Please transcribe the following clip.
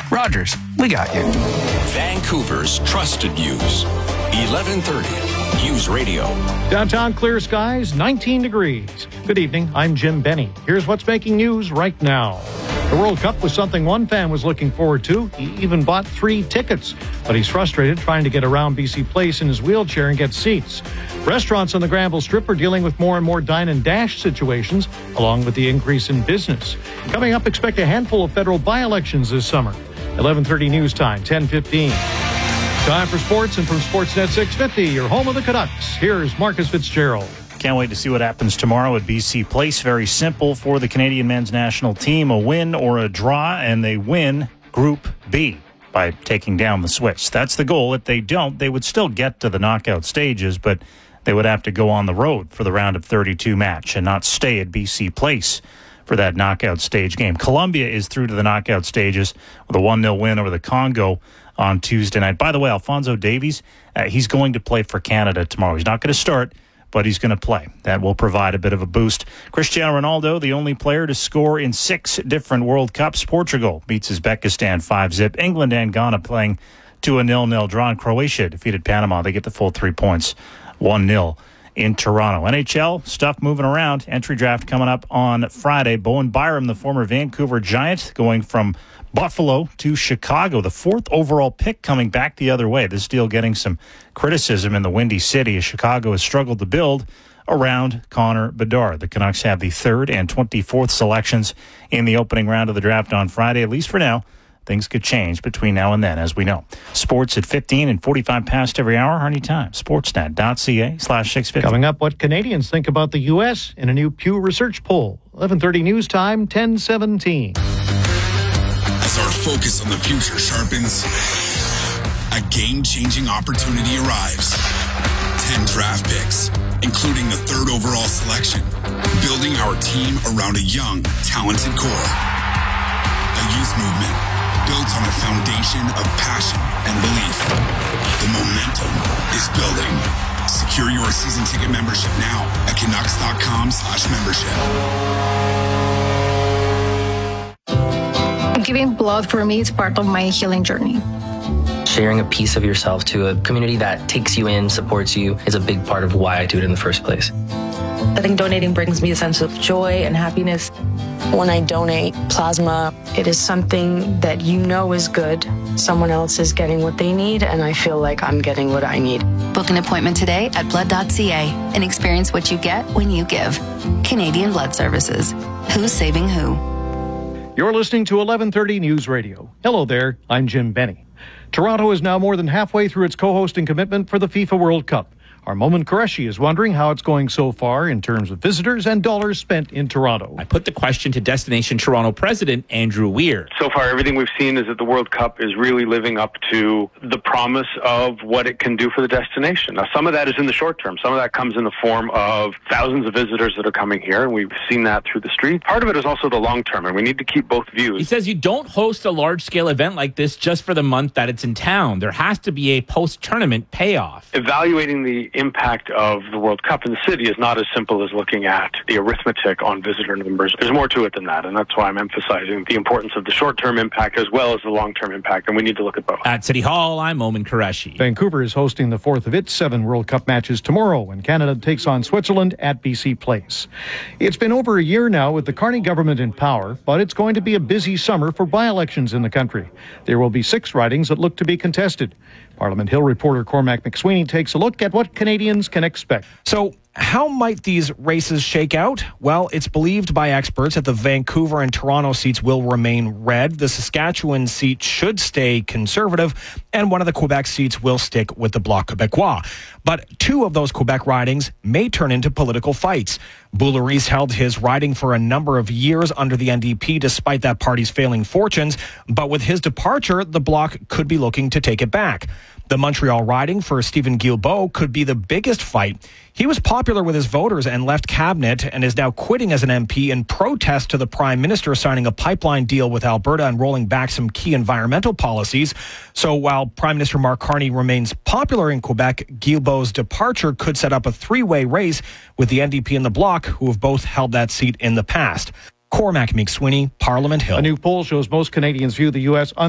Rogers, we got you. Vancouver's trusted news. 1130 News Radio. Downtown clear skies, 19 degrees. Good evening, I'm Jim Benny. Here's what's making news right now. The World Cup was something one fan was looking forward to. He even bought 3 tickets, but he's frustrated trying to get around BC Place in his wheelchair and get seats. Restaurants on the Granville Strip are dealing with more and more dine and dash situations, along with the increase in business. Coming up, expect a handful of federal by-elections this summer. 11:30 news time, 10:15. Time for sports, and from Sportsnet 650, your home of the Canucks. Here's Marcus Fitzgerald. Can't wait to see what happens tomorrow at BC Place. Very simple for the Canadian men's national team. A win or a draw, and they win Group B by taking down the Swiss. That's the goal. If they don't, they would still get to the knockout stages, but they would have to go on the road for the round of 32 match and not stay at BC Place for that knockout stage game. Colombia is through to the knockout stages with a 1-0 win over the Congo on Tuesday night. By the way, Alphonso Davies, he's going to play for Canada tomorrow. He's not going to start, but he's going to play. That will provide a bit of a boost. Cristiano Ronaldo, the only player to score in 6 different World Cups. Portugal beats Uzbekistan 5-0. England and Ghana playing to a 0-0 draw. And Croatia defeated Panama. They get the full 3 points, 1-0 in Toronto. NHL, stuff moving around. Entry draft coming up on Friday. Bowen Byram, the former Vancouver Giant, going from Buffalo to Chicago. The 4th overall pick coming back the other way. This deal getting some criticism in the Windy City as Chicago has struggled to build around Connor Bedard. The Canucks have the 3rd and 24th selections in the opening round of the draft on Friday, at least for now. Things could change between now and then, as we know. Sports at 15 and 45 past every hour, anytime. Sportsnet.ca/650. Coming up, what Canadians think about the U.S. in a new Pew Research poll. 11:30 news time, 10:17. As our focus on the future sharpens, a game-changing opportunity arrives. 10 draft picks, including the 3rd overall selection. Building our team around a young, talented core. A youth movement built on a foundation of passion and belief. The momentum is building. Secure your season ticket membership now at Canucks.com/membership. Giving blood for me is part of my healing journey. Sharing a piece of yourself to a community that takes you in, supports you, is a big part of why I do it in the first place. I think donating brings me a sense of joy and happiness. When I donate plasma, it is something that you know is good. Someone else is getting what they need, and I feel like I'm getting what I need. Book an appointment today at blood.ca and experience what you get when you give. Canadian Blood Services. Who's saving who? You're listening to 11:30 News Radio. Hello there, I'm Jim Benny. Toronto is now more than halfway through its co-hosting commitment for the FIFA World Cup. Our Momin Qureshi is wondering how it's going so far in terms of visitors and dollars spent in Toronto. I put the question to Destination Toronto President Andrew Weir. So far, everything we've seen is that the World Cup is really living up to the promise of what it can do for the destination. Now, some of that is in the short term. Some of that comes in the form of thousands of visitors that are coming here, and we've seen that through the street. Part of it is also the long term, and we need to keep both views. He says you don't host a large-scale event like this just for the month that it's in town. There has to be a post-tournament payoff. Evaluating the impact of the World Cup in the city is not as simple as looking at the arithmetic on visitor numbers. There's more to it than that, and that's why I'm emphasizing the importance of the short-term impact as well as the long-term impact, and we need to look at both. At City Hall, I'm Momin Qureshi. Vancouver is hosting the 4th of its 7 World Cup matches tomorrow when Canada takes on Switzerland at BC Place. It's been over a year now with the Carney government in power, but it's going to be a busy summer for by-elections in the country. There will be 6 ridings that look to be contested. Parliament Hill reporter Cormac McSweeney takes a look at what Canadians can expect. So, how might these races shake out? Well, it's believed by experts that the Vancouver and Toronto seats will remain red. The Saskatchewan seat should stay conservative, and one of the Quebec seats will stick with the Bloc Québécois. But 2 of those Quebec ridings may turn into political fights. Boularice held his riding for a number of years under the NDP despite that party's failing fortunes, but with his departure, the Bloc could be looking to take it back. The Montreal riding for Stephen Guilbeault could be the biggest fight. He was popular with his voters and left cabinet and is now quitting as an MP in protest to the Prime Minister signing a pipeline deal with Alberta and rolling back some key environmental policies. So while Prime Minister Mark Carney remains popular in Quebec, Guilbeault's departure could set up a 3-way race with the NDP and the Bloc, who have both held that seat in the past. Cormac McSweeney, Parliament Hill. A new poll shows most Canadians view the U.S.